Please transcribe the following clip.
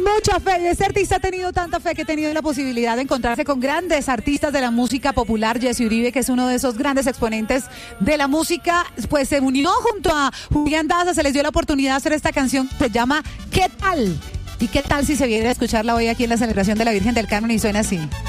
mucha fe. Y este artista ha tenido tanta fe que ha tenido la posibilidad de encontrarse con grandes artistas de la música popular. Jesse Uribe, que es uno de esos grandes exponentes de la música, pues se unió junto a Julián Daza, se les dio la oportunidad de hacer esta canción que se llama ¿Qué tal? ¿Y qué tal si se viene a escucharla hoy aquí en la celebración de la Virgen del Carmen y suena así?